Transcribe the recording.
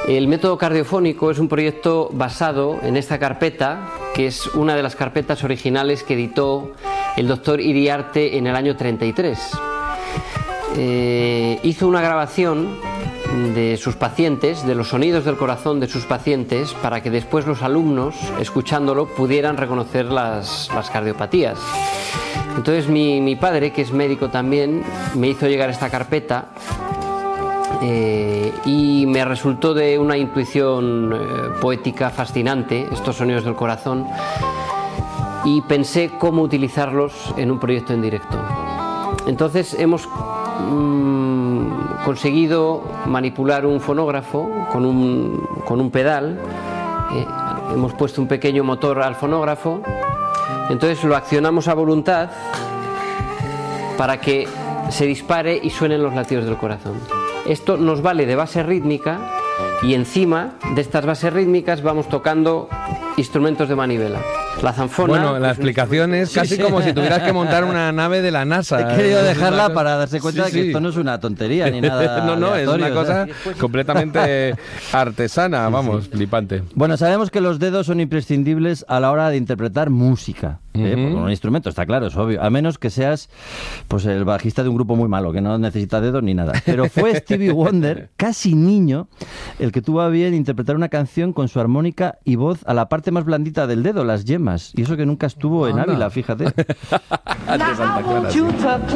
El método cardiofónico es un proyecto basado en esta carpeta, que es una de las carpetas originales que editó el doctor Iriarte en el año 33. Hizo una grabación de sus pacientes, de los sonidos del corazón de sus pacientes, para que después los alumnos, escuchándolo, pudieran reconocer las cardiopatías. Entonces mi padre, que es médico también, me hizo llegar esta carpeta y me resultó de una intuición poética fascinante, estos sonidos del corazón, y pensé cómo utilizarlos en un proyecto en directo. Entonces hemos conseguido manipular un fonógrafo con un pedal, hemos puesto un pequeño motor al fonógrafo, entonces lo accionamos a voluntad para que se dispare y suenen los latidos del corazón. Esto nos vale de base rítmica y encima de estas bases rítmicas vamos tocando instrumentos de manivela. La zanfona... Bueno, la explicación es casi como si tuvieras que montar una nave de la NASA. He querido dejarla para darse cuenta de que esto no es una tontería ni nada. No, es una cosa completamente artesana, vamos, flipante. Bueno, sabemos que los dedos son imprescindibles a la hora de interpretar música. Porque un instrumento, está claro, es obvio. A menos que seas pues el bajista de un grupo muy malo, que no necesita dedos ni nada. Pero fue Stevie Wonder, casi niño, el que tuvo a bien interpretar una canción con su armónica y voz a la parte más blandita del dedo, las yemas. Y eso que nunca estuvo en Ávila, fíjate. De Santa Clara, sí.